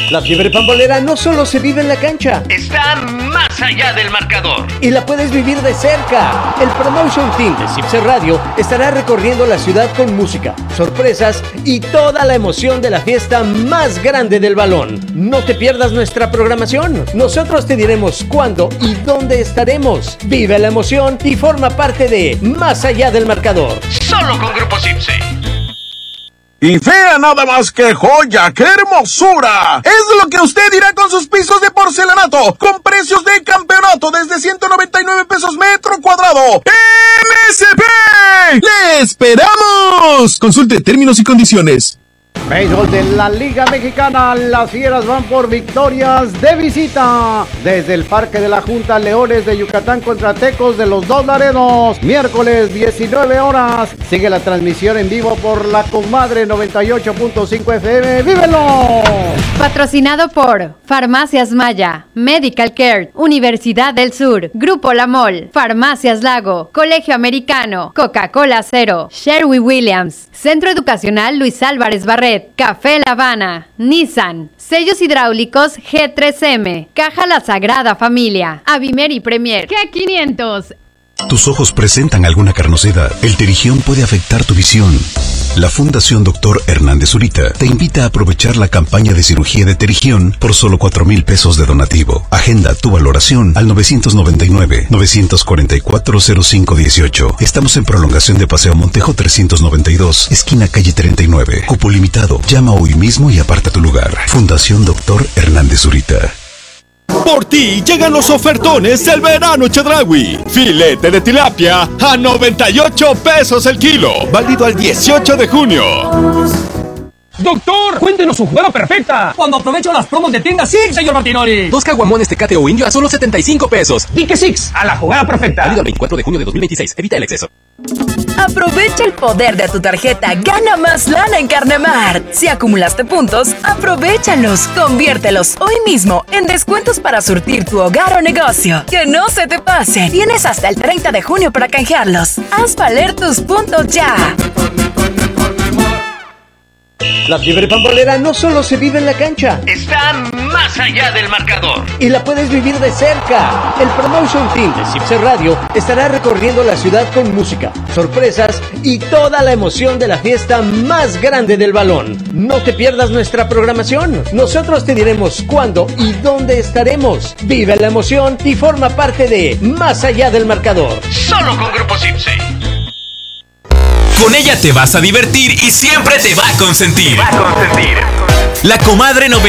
La fiebre pambolera no solo se vive en la cancha, está más allá del marcador. Y la puedes vivir de cerca. El Promotion Team de Cipse Radio estará recorriendo la ciudad con música, sorpresas y toda la emoción de la fiesta más grande del balón. No te pierdas nuestra programación. Nosotros te diremos cuándo y dónde estaremos. Vive la emoción y forma parte de Más allá del marcador. Solo con Grupo Cipse. Y vea nada más que joya, qué hermosura. Es lo que usted dirá con sus pisos de porcelanato, con precios de campeonato desde 199 pesos metro cuadrado. ¡MSP! ¡Le esperamos! Consulte términos y condiciones. Béisbol de la Liga Mexicana, las Fieras van por victorias de visita. Desde el Parque de la Junta, Leones de Yucatán contra Tecos de los Dos Laredos. Miércoles 19 horas. Sigue la transmisión en vivo por La Comadre 98.5 FM. ¡Vívelo! Patrocinado por Farmacias Maya, Medical Care, Universidad del Sur, Grupo La Mol, Farmacias Lago, Colegio Americano, Coca-Cola Cero, Sherwin Williams, Centro Educacional Luis Álvarez Barret, Café La Habana, Nissan, Sellos Hidráulicos G3M, Caja La Sagrada Familia, Avimer y Premier, G500. ¿Tus ojos presentan alguna carnosidad? El terigión puede afectar tu visión. La Fundación Dr. Hernández Zurita te invita a aprovechar la campaña de cirugía de terigión por solo 4,000 pesos de donativo. Agenda tu valoración al 999-944-0518. Estamos en prolongación de Paseo Montejo 392, esquina calle 39. Cupo limitado. Llama hoy mismo y aparta tu lugar. Fundación Dr. Hernández Zurita. Por ti llegan los ofertones del verano Chedraui. Filete de tilapia a 98 pesos el kilo. Válido al 18 de junio. Doctor, cuéntenos su jugada perfecta. Cuando aprovecho las promos de tienda Six, señor Martinoli. 2 caguamones Tecate o Indio a solo 75 pesos. Dique Six, a la jugada perfecta. Válido el 24 de junio de 2026. Evita el exceso. Aprovecha el poder de tu tarjeta. Gana más lana en Carnemart. Si acumulaste puntos, aprovéchalos. Conviértelos hoy mismo en descuentos para surtir tu hogar o negocio. Que no se te pase. Tienes hasta el 30 de junio para canjearlos. Haz valer tus puntos ya. La fiebre pambolera no solo se vive en la cancha, está más allá del marcador. Y la puedes vivir de cerca. El Promotion Team de Cipse Radio estará recorriendo la ciudad con música, sorpresas y toda la emoción de la fiesta más grande del balón. No te pierdas nuestra programación. Nosotros te diremos cuándo y dónde estaremos. Vive la emoción y forma parte de Más allá del marcador. Solo con Grupo Cipse. Con ella te vas a divertir y siempre te va a consentir. La Comadre 98.5